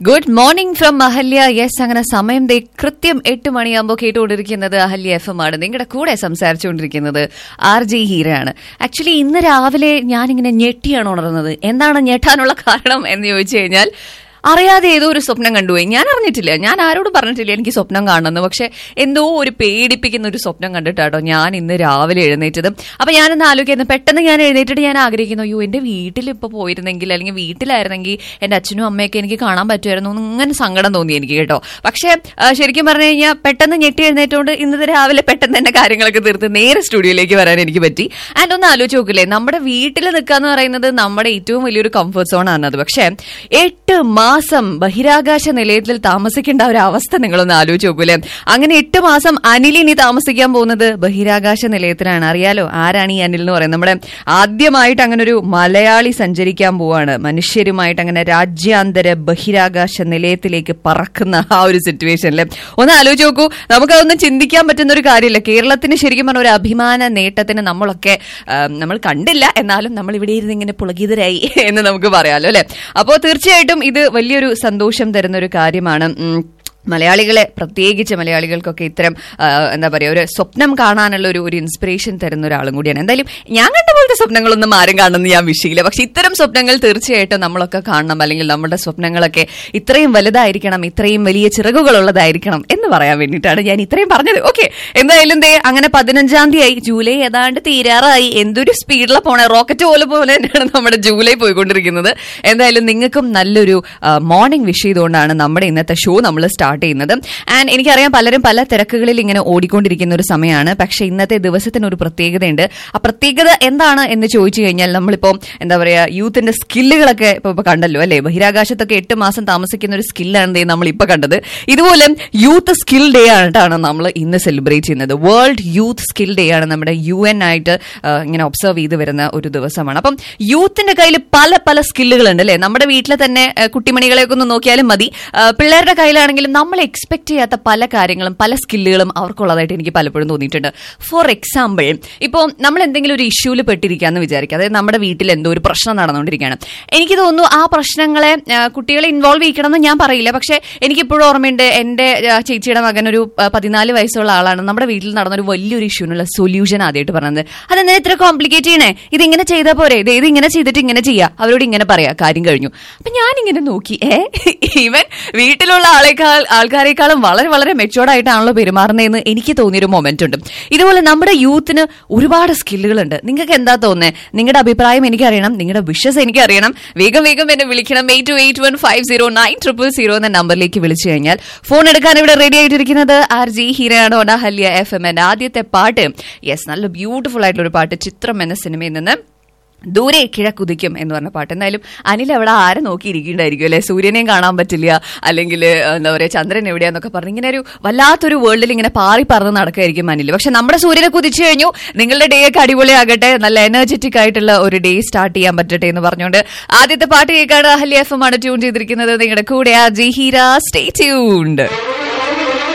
Good morning from Ahalya. Yes, അങ്ങനെ സമയം കൃത്യം 8 മണിയാകുമ്പോൾ കേട്ടുകൊണ്ടിരിക്കുന്നത് അഹല്യ FM ആണ്. നിങ്ങളുടെ കൂടെ സംസാരിച്ചുകൊണ്ടിരിക്കുന്നത് RJ ഹീരയാണ്. ആക്ച്വലി ഇന്ന് രാവിലെ ഞാനിങ്ങനെ ഞെട്ടിയാണ് ഉണർന്നത്. എന്താണ് ഞെട്ടാനുള്ള കാരണം എന്ന് ചോദിച്ചു കഴിഞ്ഞാൽ, അറിയാതെ ഏതോ ഒരു സ്വപ്നം കണ്ടുപോയി. ഞാൻ അറിഞ്ഞിട്ടില്ല, ഞാൻ ആരോടും പറഞ്ഞിട്ടില്ല എനിക്ക് സ്വപ്നം കാണുന്നു. പക്ഷെ എന്തോ ഒരു പേടിപ്പിക്കുന്ന ഒരു സ്വപ്നം കണ്ടിട്ടാട്ടോ ഞാൻ ഇന്ന് രാവിലെ എഴുന്നേറ്റത്. അപ്പൊ ഞാനൊന്ന് ആലോചിക്കുന്നു, പെട്ടെന്ന് ഞാൻ എഴുന്നേറ്റിട്ട് ഞാൻ ആഗ്രഹിക്കുന്നു, അയ്യോ എന്റെ വീട്ടിൽ ഇപ്പൊ പോയിരുന്നെങ്കിൽ, അല്ലെങ്കിൽ വീട്ടിലായിരുന്നെങ്കിൽ എന്റെ അച്ഛനും അമ്മയൊക്കെ എനിക്ക് കാണാൻ പറ്റുമായിരുന്നു. ഇങ്ങനെ സങ്കടം തോന്നി എനിക്ക് കേട്ടോ. പക്ഷെ ശരിക്കും പറഞ്ഞു കഴിഞ്ഞാൽ പെട്ടെന്ന് ഞെട്ടി എഴുന്നേറ്റുകൊണ്ട് ഇന്നത്തെ രാവിലെ പെട്ടെന്ന് തന്നെ കാര്യങ്ങളൊക്കെ തീർത്ത് നേരെ സ്റ്റുഡിയോയിലേക്ക് വരാൻ എനിക്ക് പറ്റി. ആൻഡ് ഒന്ന് ആലോചിച്ച് നോക്കില്ലേ, നമ്മുടെ വീട്ടിൽ നിൽക്കാന്ന് പറയുന്നത് നമ്മുടെ ഏറ്റവും വലിയൊരു കംഫർട്ട് സോൺ ആണത്. പക്ഷെ 8 മാസം ബഹിരാകാശ നിലയത്തിൽ താമസിക്കേണ്ട ഒരു അവസ്ഥ നിങ്ങളൊന്ന് ആലോചിച്ച് നോക്കൂലേ. അങ്ങനെ 8 മാസം അനിൽ ഇനി താമസിക്കാൻ പോകുന്നത് ബഹിരാകാശ നിലയത്തിലാണ്. അറിയാലോ ആരാണ് ഈ അനിൽ എന്ന് പറയുന്നത്? നമ്മുടെ ആദ്യമായിട്ട് അങ്ങനെ ഒരു മലയാളി സഞ്ചരിക്കാൻ പോവാണ്. മനുഷ്യരുമായിട്ട് അങ്ങനെ രാജ്യാന്തര ബഹിരാകാശ നിലയത്തിലേക്ക് പറക്കുന്ന ആ ഒരു സിറ്റുവേഷനിൽ ഒന്ന് ആലോചിച്ച് നോക്കൂ. നമുക്കതൊന്നും ചിന്തിക്കാൻ പറ്റുന്ന ഒരു കാര്യമില്ല. കേരളത്തിന് ശരിക്കും പറഞ്ഞ ഒരു അഭിമാന നേട്ടത്തിന് നമ്മൾ കണ്ടില്ല, എന്നാലും നമ്മൾ ഇവിടെ ഇരുന്ന് ഇങ്ങനെ പുളകിതരായി എന്ന് നമുക്ക് പറയാലോ അല്ലെ. അപ്പോൾ തീർച്ചയായിട്ടും ഇത് വലിയൊരു സന്തോഷം തരുന്ന ഒരു കാര്യമാണ്. മലയാളികളെ, പ്രത്യേകിച്ച് മലയാളികൾക്കൊക്കെ ഇത്തരം എന്താ പറയുക, ഒരു സ്വപ്നം കാണാനുള്ള ഒരു ഇൻസ്പിറേഷൻ തരുന്ന ഒരാളും കൂടിയാണ്. എന്തായാലും ഞാൻ കണ്ട പോലത്തെ സ്വപ്നങ്ങളൊന്നും ആരും കാണുമെന്ന് ഞാൻ വിഷയില്ല. പക്ഷെ ഇത്തരം സ്വപ്നങ്ങൾ തീർച്ചയായിട്ടും നമ്മളൊക്കെ കാണണം. അല്ലെങ്കിൽ നമ്മുടെ സ്വപ്നങ്ങളൊക്കെ ഇത്രയും വലുതായിരിക്കണം, ഇത്രയും വലിയ ചിറകുകളുള്ളതായിരിക്കണം എന്ന് പറയാൻ വേണ്ടിയിട്ടാണ് ഞാൻ ഇത്രയും പറഞ്ഞത്. ഓക്കെ, എന്തായാലും അങ്ങനെ 15-ാം തീയതി ജൂലൈ ഏതാണ്ട് തീരാറായി. എന്തൊരു സ്പീഡിലാണ് പോണേ, റോക്കറ്റ് പോലെ തന്നെയാണ് നമ്മുടെ ജൂലൈ പോയിക്കൊണ്ടിരിക്കുന്നത്. എന്തായാലും നിങ്ങൾക്കും നല്ലൊരു മോർണിംഗ് വിഷ് ചെയ്തുകൊണ്ടാണ് നമ്മുടെ ഇന്നത്തെ ഷോ നമ്മൾ സ്റ്റാർട്ട് ചെയ്യുന്നത്. ആൻഡ് എനിക്കറിയാം പലരും പല തിരക്കുകളിൽ ഇങ്ങനെ ഓടിക്കൊണ്ടിരിക്കുന്ന ഒരു സമയമാണ്. പക്ഷെ ഇന്നത്തെ ദിവസത്തിന് ഒരു പ്രത്യേകതയുണ്ട്. ആ പ്രത്യേകത എന്താണ് എന്ന് ചോദിച്ചു കഴിഞ്ഞാൽ, നമ്മളിപ്പോ എന്താ പറയാ, യൂത്തിന്റെ സ്കില്ലുകളൊക്കെ ഇപ്പൊ കണ്ടല്ലോ അല്ലെ. ബഹിരാകാശത്തൊക്കെ 8 മാസം താമസിക്കുന്ന ഒരു സ്കില്ലാണ് നമ്മൾ ഇപ്പൊ കണ്ടത്. ഇതുപോലെ യൂത്ത് സ്കിൽ ഡേ ആയിട്ടാണ് നമ്മൾ ഇന്ന് സെലിബ്രേറ്റ് ചെയ്യുന്നത്. വേൾഡ് യൂത്ത് സ്കിൽ ഡേ ആണ് നമ്മുടെ UN ആയിട്ട് ഇങ്ങനെ ഒബ്സർവ് ചെയ്ത് വരുന്ന ഒരു ദിവസമാണ്. അപ്പം യൂത്തിന്റെ കയ്യിൽ പല പല സ്കില്ലുകളുണ്ട് അല്ലെ. നമ്മുടെ വീട്ടിലെ തന്നെ കുട്ടിമണികളെയൊക്കെ ഒന്ന് നോക്കിയാലും മതി. പിള്ളേരുടെ കയ്യിലാണെങ്കിലും നമ്മൾ എക്സ്പെക്ട് ചെയ്യാത്ത പല കാര്യങ്ങളും പല സ്കില്ലുകളും അവർക്കുള്ളതായിട്ട് എനിക്ക് പലപ്പോഴും തോന്നിയിട്ടുണ്ട്. ഫോർ എക്സാമ്പിൾ, ഇപ്പോൾ നമ്മൾ എന്തെങ്കിലും ഒരു ഇഷ്യൂവിൽ പെട്ടിരിക്കാന്ന് വിചാരിക്കുക. അതായത് നമ്മുടെ വീട്ടിൽ എന്തോ ഒരു പ്രശ്നം നടന്നുകൊണ്ടിരിക്കുകയാണ്. എനിക്ക് തോന്നുന്നു ആ പ്രശ്നങ്ങളെ കുട്ടികളെ ഇൻവോൾവ് ചെയ്യിക്കണമെന്ന് ഞാൻ പറയില്ല. പക്ഷെ എനിക്കിപ്പോഴും ഓർമ്മയുണ്ട്, എന്റെ ചേച്ചിയുടെ മകൻ ഒരു 14 വയസ്സുള്ള ആളാണ്. നമ്മുടെ വീട്ടിൽ നടന്നൊരു വലിയൊരു ഇഷ്യൂനുള്ള സൊല്യൂഷൻ ആദ്യമായിട്ട് പറഞ്ഞത്. അതെന്താ ഇത്ര കോംപ്ലിക്കേറ്റ് ചെയ്യണേ, ഇതിങ്ങനെ ചെയ്താൽ പോരെ, ഇത് ഇങ്ങനെ ചെയ്തിട്ട് ഇങ്ങനെ ചെയ്യാം, അവരോട് ഇങ്ങനെ പറയാ, കാര്യം കഴിഞ്ഞു. അപ്പൊ ഞാനിങ്ങനെ നോക്കി, ഈവൻ വീട്ടിലുള്ള ആൾക്കാരെക്കാളും വളരെ വളരെ മെച്ചോർഡ് ആയിട്ടാണല്ലോ പെരുമാറുന്നതെന്ന് എനിക്ക് തോന്നിയൊരു മൊമെന്റ് ഉണ്ട്. ഇതുപോലെ നമ്മുടെ യൂത്തിന് ഒരുപാട് സ്കില്ലുകളുണ്ട്. നിങ്ങൾക്ക് എന്താ തോന്നുന്നത്? നിങ്ങളുടെ അഭിപ്രായം എനിക്കറിയണം, നിങ്ങളുടെ വിഷസ് എനിക്കറിയണം. വേഗം എന്നെ വിളിക്കണം. 8281509000 എന്ന നമ്പറിലേക്ക് വിളിച്ചു കഴിഞ്ഞാൽ ഫോൺ എടുക്കാൻ ഇവിടെ റെഡി ആയിട്ടിരിക്കുന്നത് RJ ഹീരയാണ്. അഹല്യ FM. ആദ്യത്തെ പാട്ട്, യെസ്, നല്ല ബ്യൂട്ടിഫുൾ ആയിട്ടുള്ള ഒരു പാട്ട്, ചിത്രം എന്ന സിനിമയിൽ നിന്ന് ദൂരെ കിഴക്കുതിക്കും എന്ന് പറഞ്ഞ പാട്ട്. എന്തായാലും അനിൽ അവിടെ ആരെ നോക്കിയിരിക്കുന്നുണ്ടായിരിക്കും അല്ലെ. സൂര്യനെയും കാണാൻ പറ്റില്ല, അല്ലെങ്കിൽ എന്താ പറയുക, ചന്ദ്രൻ എവിടെയാന്നൊക്കെ പറഞ്ഞ് ഇങ്ങനെ ഒരു വല്ലാത്തൊരു വേൾഡിൽ ഇങ്ങനെ പാറി പറന്ന് നടക്കുകയായിരിക്കും അനിൽ. പക്ഷെ നമ്മുടെ സൂര്യനെ കുതിച്ചു കഴിഞ്ഞു. നിങ്ങളുടെ ഡേ ഒക്കെ അടിപൊളിയാകട്ടെ, നല്ല എനർജറ്റിക് ആയിട്ടുള്ള ഒരു ഡേ സ്റ്റാർട്ട് ചെയ്യാൻ പറ്റട്ടെ എന്ന് പറഞ്ഞുകൊണ്ട് ആദ്യത്തെ പാട്ട് കേൾക്കാണ്. അഹല്യ FM ആണ് ട്യൂൺ ചെയ്തിരിക്കുന്നത്. നിങ്ങളുടെ കൂടെ RJ ഹീര. Stay tuned.